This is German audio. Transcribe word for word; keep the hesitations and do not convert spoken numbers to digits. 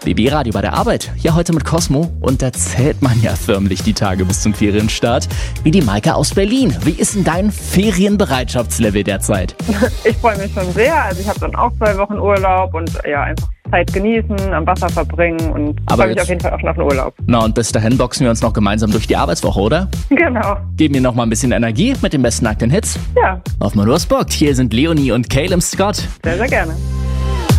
B B Radio bei der Arbeit. Ja, heute mit Cosmo. Und da zählt man ja förmlich die Tage bis zum Ferienstart. Wie die Maike aus Berlin. Wie ist denn dein Ferienbereitschaftslevel derzeit? Ich freue mich schon sehr. Also ich habe dann auch zwei Wochen Urlaub und ja, einfach Zeit genießen, am Wasser verbringen und freue mich auf jeden Fall auch schon auf den Urlaub. Na, und bis dahin boxen wir uns noch gemeinsam durch die Arbeitswoche, oder? Genau. Geben mir noch mal ein bisschen Energie mit den besten aktuellen Hits. Ja. Auf mal los, Bock. Hier sind Leonie und Caleb Scott. Sehr, sehr gerne.